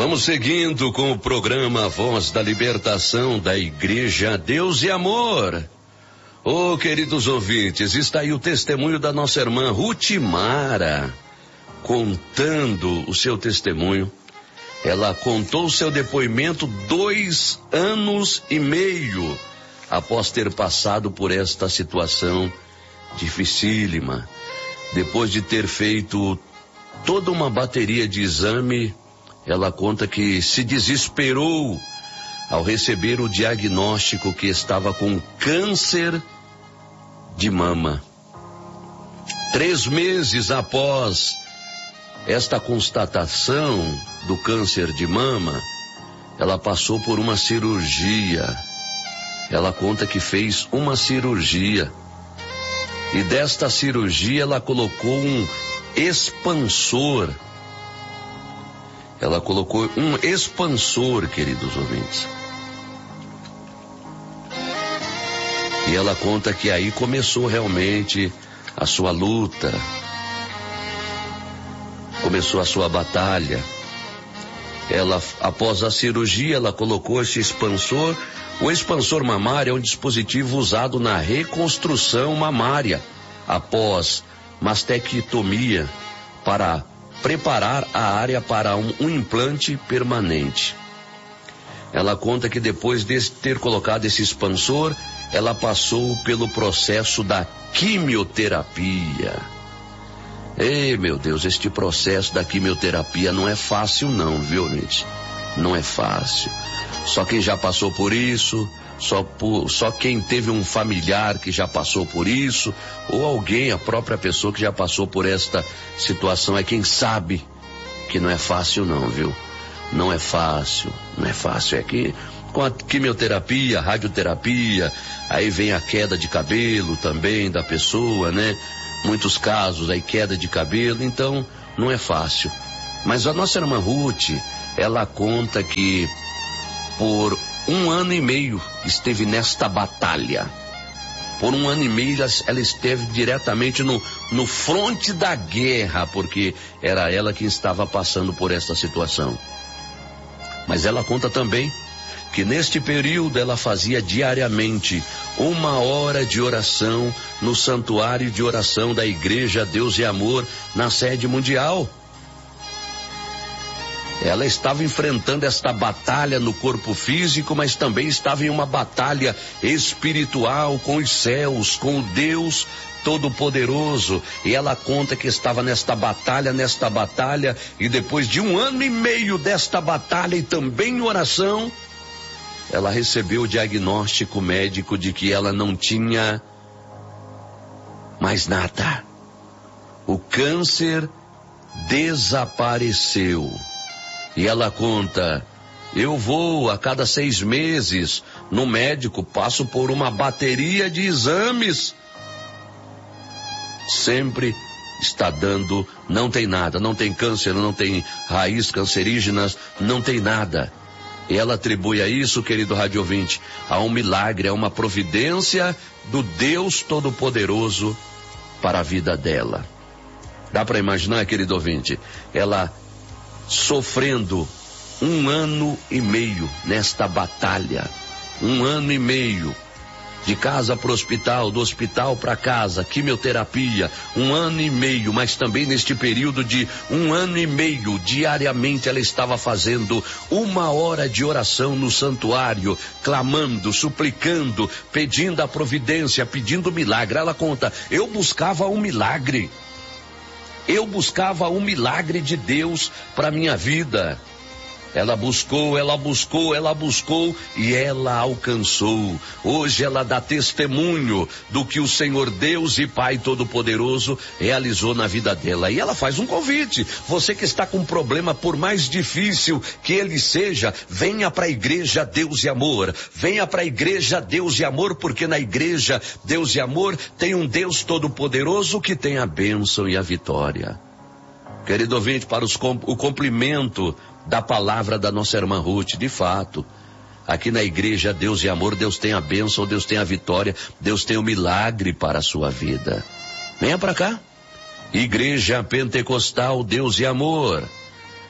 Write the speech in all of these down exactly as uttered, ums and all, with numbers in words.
Vamos seguindo com o programa Voz da Libertação da Igreja Deus e Amor. Ô, oh, queridos ouvintes, está aí o testemunho da nossa irmã Rutimara, contando o seu testemunho. Ela contou o seu depoimento dois anos e meio após ter passado por esta situação dificílima. Depois de ter feito toda uma bateria de exame, ela conta que se desesperou ao receber o diagnóstico que estava com câncer de mama. Três meses após esta constatação do câncer de mama, ela passou por uma cirurgia. Ela conta que fez uma cirurgia. E desta cirurgia ela colocou um expansor. Ela colocou um expansor, queridos ouvintes. E ela conta que aí começou realmente a sua luta. Começou a sua batalha. Ela, após a cirurgia, ela colocou esse expansor. O expansor mamário é um dispositivo usado na reconstrução mamária após mastectomia para preparar a área para um, um implante permanente. Ela conta que depois de ter colocado esse expansor, ela passou pelo processo da quimioterapia. Ei, meu Deus, este processo da quimioterapia não é fácil não, viu, gente? Não é fácil. Só quem já passou por isso, só, por, só quem teve um familiar que já passou por isso, ou alguém, a própria pessoa que já passou por esta situação, é quem sabe que não é fácil não, viu? Não é fácil, não é fácil. É que com a quimioterapia, a radioterapia, aí vem a queda de cabelo também da pessoa, né? Muitos casos aí, queda de cabelo, então não é fácil. Mas a nossa irmã Ruth, ela conta que por um ano e meio esteve nesta batalha. Por um ano e meio ela esteve diretamente no, no fronte da guerra, porque era ela que estava passando por esta situação. Mas ela conta também que neste período ela fazia diariamente uma hora de oração no santuário de oração da Igreja Deus e Amor na sede mundial. Ela estava enfrentando esta batalha no corpo físico, mas também estava em uma batalha espiritual com os céus, com o Deus Todo-Poderoso. E ela conta que estava nesta batalha, nesta batalha, e depois de um ano e meio desta batalha e também em oração, ela recebeu o diagnóstico médico de que ela não tinha mais nada. O câncer desapareceu. E ela conta, eu vou a cada seis meses no médico, passo por uma bateria de exames. Sempre está dando, não tem nada, não tem câncer, não tem raiz cancerígenas, não tem nada. E ela atribui a isso, querido rádio ouvinte, a um milagre, a uma providência do Deus Todo-Poderoso para a vida dela. Dá para imaginar, querido ouvinte, ela sofrendo um ano e meio nesta batalha, um ano e meio, de casa para o hospital, do hospital para casa, quimioterapia, um ano e meio, mas também neste período de um ano e meio, diariamente ela estava fazendo uma hora de oração no santuário, clamando, suplicando, pedindo a providência, pedindo milagre. Ela conta, eu buscava um milagre, eu buscava um milagre de Deus para minha vida. Ela buscou, ela buscou, ela buscou e ela alcançou. Hoje ela dá testemunho do que o Senhor Deus e Pai Todo-Poderoso realizou na vida dela. E ela faz um convite. Você que está com um problema, por mais difícil que ele seja, venha para a Igreja Deus e Amor. Venha para a Igreja Deus e Amor, porque na Igreja Deus e Amor tem um Deus Todo-Poderoso que tem a bênção e a vitória. Querido ouvinte, para os, o cumprimento da palavra da nossa irmã Ruth, de fato, aqui na Igreja Deus e Amor, Deus tem a bênção, Deus tem a vitória, Deus tem o milagre para a sua vida. Venha para cá, Igreja Pentecostal Deus e Amor.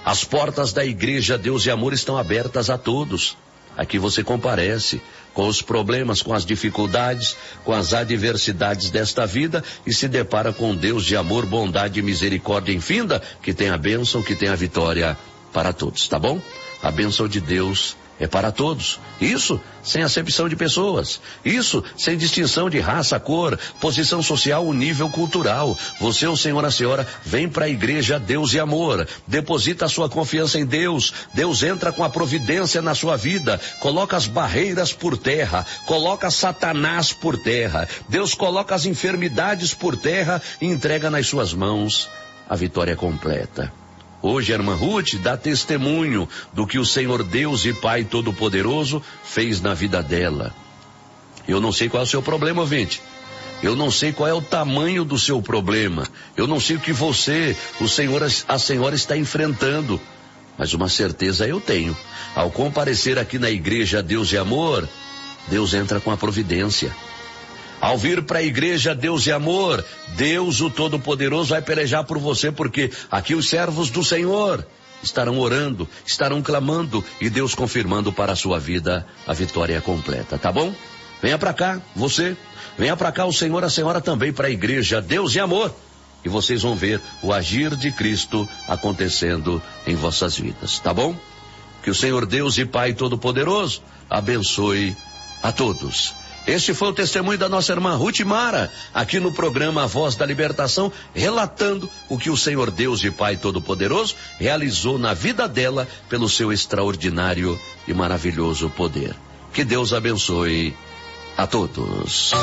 As portas da Igreja Deus e Amor estão abertas a todos. Aqui você comparece com os problemas, com as dificuldades, com as adversidades desta vida e se depara com Deus de amor, bondade e misericórdia infinda, que tem a bênção, que tem a vitória para todos, tá bom? A bênção de Deus é para todos. Isso sem acepção de pessoas. Isso sem distinção de raça, cor, posição social ou nível cultural. Você, o senhor, a senhora, vem para a Igreja Deus e Amor. Deposita a sua confiança em Deus. Deus entra com a providência na sua vida. Coloca as barreiras por terra. Coloca Satanás por terra. Deus coloca as enfermidades por terra e entrega nas suas mãos a vitória completa. Hoje a irmã Ruth dá testemunho do que o Senhor Deus e Pai Todo-Poderoso fez na vida dela. Eu não sei qual é o seu problema, ouvinte. Eu não sei qual é o tamanho do seu problema. Eu não sei o que você, o Senhor, a senhora está enfrentando. Mas uma certeza eu tenho. Ao comparecer aqui na Igreja Deus e Amor, Deus entra com a providência. Ao vir para a Igreja Deus e Amor, Deus o Todo-Poderoso vai pelejar por você, porque aqui os servos do Senhor estarão orando, estarão clamando e Deus confirmando para a sua vida a vitória completa, tá bom? Venha para cá, você, venha para cá o Senhor, a senhora também para a Igreja Deus e Amor e vocês vão ver o agir de Cristo acontecendo em vossas vidas, tá bom? Que o Senhor Deus e Pai Todo-Poderoso abençoe a todos. Este foi o testemunho da nossa irmã Ruth Mara, aqui no programa A Voz da Libertação, relatando o que o Senhor Deus e Pai Todo-Poderoso realizou na vida dela pelo seu extraordinário e maravilhoso poder. Que Deus abençoe a todos.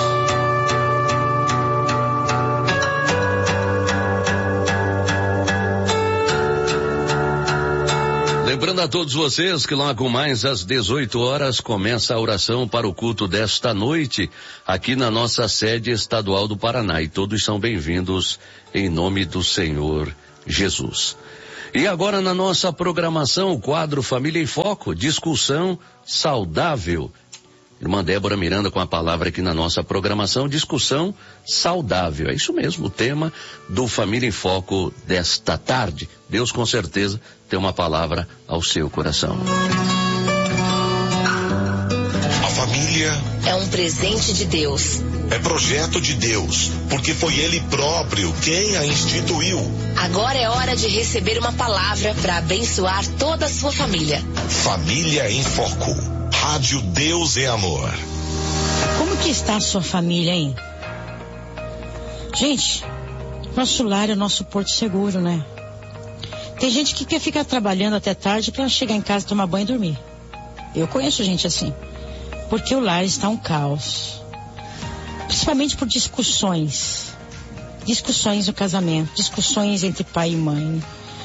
Lembrando a todos vocês que logo mais às dezoito horas começa a oração para o culto desta noite aqui na nossa sede estadual do Paraná e todos são bem-vindos em nome do Senhor Jesus. E agora na nossa programação o quadro Família em Foco, discussão saudável. Irmã Débora Miranda com a palavra aqui na nossa programação, discussão saudável. É isso mesmo, o tema do Família em Foco desta tarde. Deus com certeza tem uma palavra ao seu coração. A família é um presente de Deus. É projeto de Deus, porque foi Ele próprio quem a instituiu. Agora é hora de receber uma palavra para abençoar toda a sua família. Família em Foco. Rádio Deus e Amor. Como que está a sua família, hein? Gente, nosso lar é o nosso porto seguro, né? Tem gente que quer ficar trabalhando até tarde para chegar em casa, tomar banho e dormir. Eu conheço gente assim. Porque o lar está um caos. Principalmente por discussões. Discussões no casamento, discussões entre pai e mãe.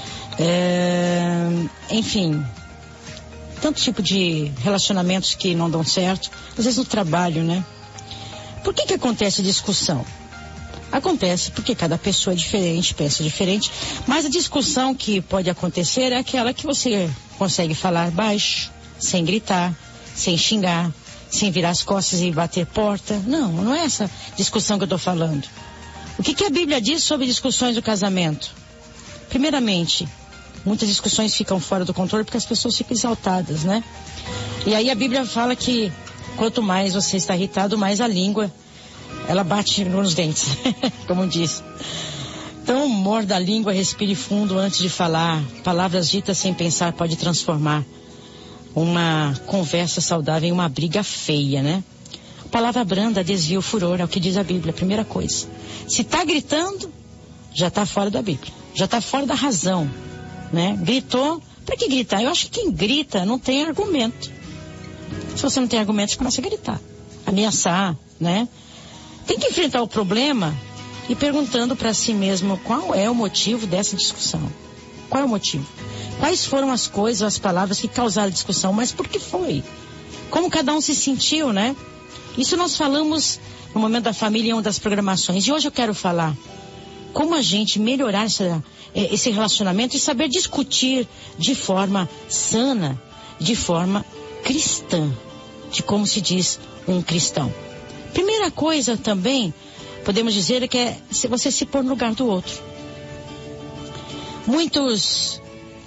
É, enfim... Tanto tipo de relacionamentos que não dão certo, às vezes no trabalho, né? Por que que acontece a discussão? Acontece porque cada pessoa é diferente, pensa diferente, mas a discussão que pode acontecer é aquela que você consegue falar baixo, sem gritar, sem xingar, sem virar as costas e bater porta. Não, não é essa discussão que eu estou falando. O que que a Bíblia diz sobre discussões do casamento? Primeiramente, muitas discussões ficam fora do controle porque as pessoas ficam exaltadas, né? E aí a Bíblia fala que quanto mais você está irritado, mais a língua, ela bate nos dentes, como diz. Então, morda a língua, respire fundo antes de falar. Palavras ditas sem pensar pode transformar uma conversa saudável em uma briga feia, né? A palavra branda desvia o furor, é o que diz a Bíblia, primeira coisa. Se está gritando, já está fora da Bíblia, já está fora da razão. Né? Gritou, para que gritar? Eu acho que quem grita não tem argumento. Se você não tem argumento, você começa a gritar, ameaçar, né? Tem que enfrentar o problema e perguntando para si mesmo qual é o motivo dessa discussão. Qual é o motivo? Quais foram as coisas, as palavras que causaram a discussão? Mas por que foi? Como cada um se sentiu, né? Isso nós falamos no momento da família em uma das programações. E hoje eu quero falar como a gente melhorar essa, esse relacionamento e saber discutir de forma sana, de forma cristã, de como se diz um cristão. Primeira coisa também, podemos dizer, é que é você se pôr no lugar do outro. Muitos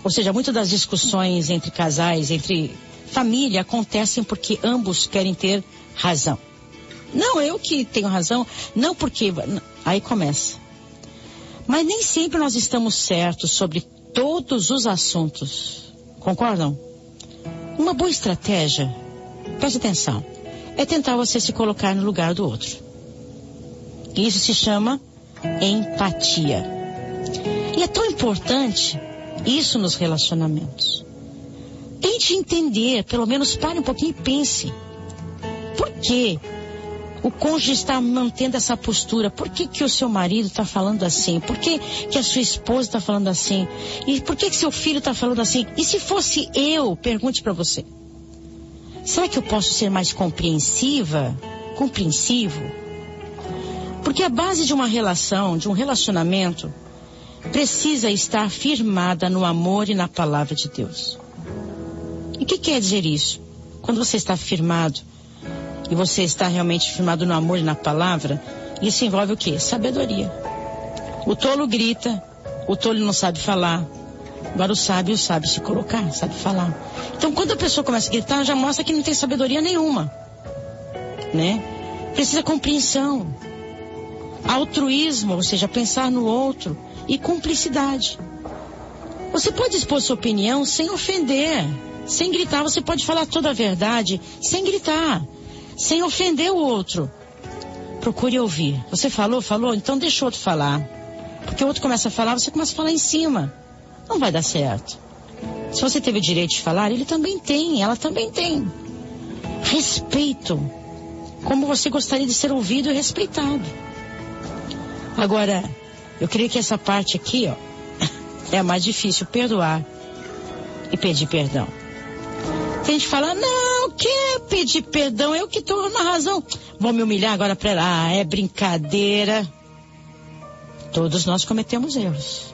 Ou seja, muitas das discussões entre casais, entre família, acontecem porque ambos querem ter razão. Não, eu que tenho razão, não porque... Aí começa. Mas nem sempre nós estamos certos sobre todos os assuntos. Concordam? Uma boa estratégia, preste atenção, é tentar você se colocar no lugar do outro. Isso se chama empatia. E é tão importante isso nos relacionamentos. Tente entender, pelo menos pare um pouquinho e pense. Por que o cônjuge está mantendo essa postura? Por que que o seu marido está falando assim? Por que que a sua esposa está falando assim? E por que que seu filho está falando assim? E se fosse eu, pergunte para você. Será que eu posso ser mais compreensiva? Compreensivo? Porque a base de uma relação, de um relacionamento, precisa estar firmada no amor e na palavra de Deus. E o que quer dizer isso? Quando você está firmado, e você está realmente firmado no amor e na palavra, isso envolve o quê? Sabedoria. O tolo grita, o tolo não sabe falar. Agora o sábio sabe se colocar, sabe falar. Então quando a pessoa começa a gritar, já mostra que não tem sabedoria nenhuma, né? Precisa compreensão, altruísmo, ou seja, pensar no outro, e cumplicidade. Você pode expor sua opinião sem ofender, sem gritar. Você pode falar toda a verdade sem gritar, sem ofender o outro. Procure ouvir. Você falou, falou, então deixa o outro falar. Porque o outro começa a falar, você começa a falar em cima. Não vai dar certo. Se você teve o direito de falar, ele também tem, ela também tem. Respeito. Como você gostaria de ser ouvido e respeitado. Agora, eu creio que essa parte aqui, ó, é a mais difícil, perdoar e pedir perdão. Tem gente que fala, não, que pedir perdão, eu que estou na razão. Vou me humilhar agora para ela. Ah, é brincadeira. Todos nós cometemos erros.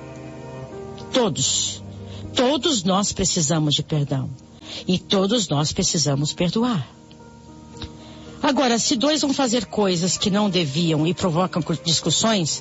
Todos. Todos nós precisamos de perdão. E todos nós precisamos perdoar. Agora, se dois vão fazer coisas que não deviam e provocam discussões,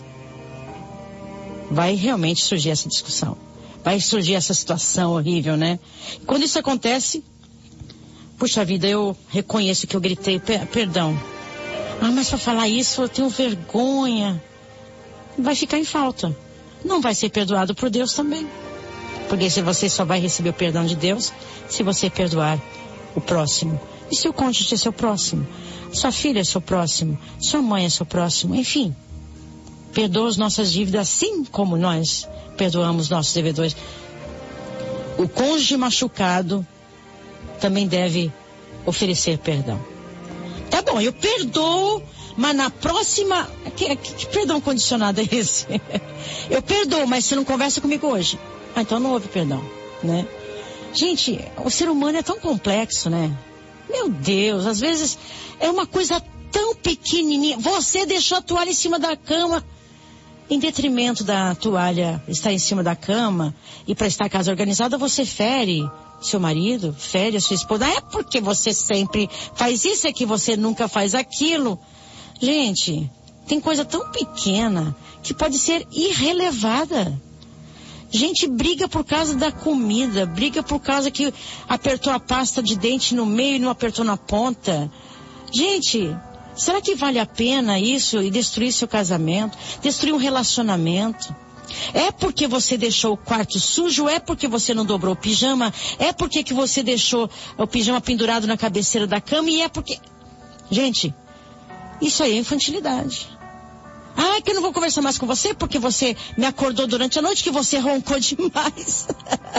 vai realmente surgir essa discussão. Vai surgir essa situação horrível, né? Quando isso acontece, puxa vida, eu reconheço que eu gritei, per- perdão. Ah, mas para falar isso eu tenho vergonha. Vai ficar em falta. Não vai ser perdoado por Deus também. Porque se você só vai receber o perdão de Deus se você perdoar o próximo. E se o cônjuge é seu próximo? Sua filha é seu próximo? Sua mãe é seu próximo? Enfim, perdoa as nossas dívidas assim como nós perdoamos nossos devedores. O cônjuge machucado também deve oferecer perdão. Tá bom, eu perdoo, mas na próxima... Que, que, que perdão condicionado é esse? Eu perdoo, mas você não conversa comigo hoje. Ah, então não houve perdão, né? Gente, o ser humano é tão complexo, né? Meu Deus, às vezes é uma coisa tão pequenininha. Você deixou a toalha em cima da cama. Em detrimento da toalha estar em cima da cama e para estar a casa organizada, você fere seu marido, fere a sua esposa. É porque você sempre faz isso, é que você nunca faz aquilo. Gente, tem coisa tão pequena que pode ser irrelevada. Gente briga por causa da comida, briga por causa que apertou a pasta de dente no meio e não apertou na ponta. Gente, será que vale a pena isso e destruir seu casamento, destruir um relacionamento? É porque você deixou o quarto sujo? É porque você não dobrou o pijama? É porque que você deixou o pijama pendurado na cabeceira da cama? E é porque... Gente, isso aí é infantilidade. Ah, que eu não vou conversar mais com você porque você me acordou durante a noite, que você roncou demais.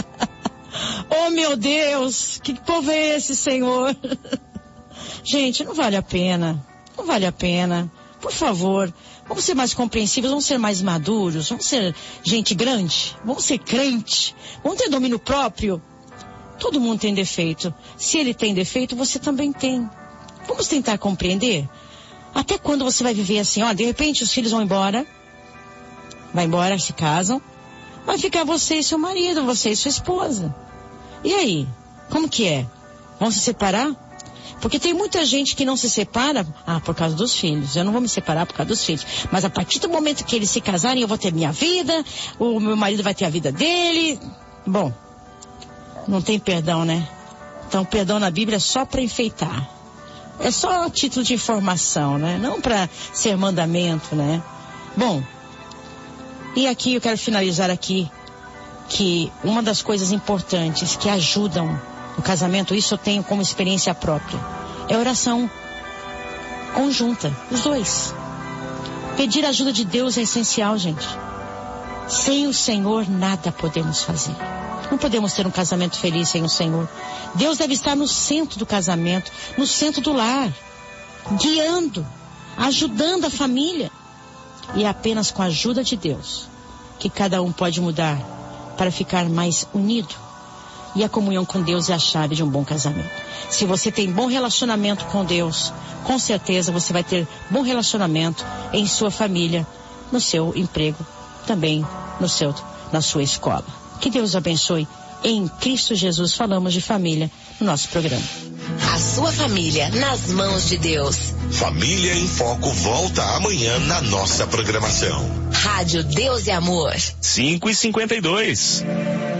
Oh, meu Deus, que povo é esse, Senhor? Gente, não vale a pena. Não vale a pena. Por favor, vamos ser mais compreensíveis, vamos ser mais maduros, vamos ser gente grande, vamos ser crente, vamos ter domínio próprio. Todo mundo tem defeito. Se ele tem defeito, você também tem. Vamos tentar compreender. Até quando você vai viver assim? Ó, de repente os filhos vão embora, vai embora, se casam, vai ficar você e seu marido, você e sua esposa. E aí? Como que é? Vão se separar? Porque tem muita gente que não se separa, ah, por causa dos filhos. Eu não vou me separar por causa dos filhos. Mas a partir do momento que eles se casarem, eu vou ter minha vida, o meu marido vai ter a vida dele. Bom, não tem perdão, né? Então, perdão na Bíblia é só para enfeitar. É só título de informação, né? Não para ser mandamento, né? Bom, e aqui eu quero finalizar aqui que uma das coisas importantes que ajudam no casamento, isso eu tenho como experiência própria, é a oração conjunta, os dois. Pedir a ajuda de Deus é essencial, gente. Sem o Senhor, nada podemos fazer. Não podemos ter um casamento feliz sem o Senhor. Deus deve estar no centro do casamento, no centro do lar, guiando, ajudando a família. E é apenas com a ajuda de Deus que cada um pode mudar para ficar mais unido. E a comunhão com Deus é a chave de um bom casamento. Se você tem bom relacionamento com Deus, com certeza você vai ter bom relacionamento em sua família, no seu emprego, também no seu, na sua escola. Que Deus abençoe. Em Cristo Jesus falamos de família no nosso programa. A sua família nas mãos de Deus. Família em Foco volta amanhã na nossa programação. Rádio Deus e Amor. cinco e cinquenta e dois.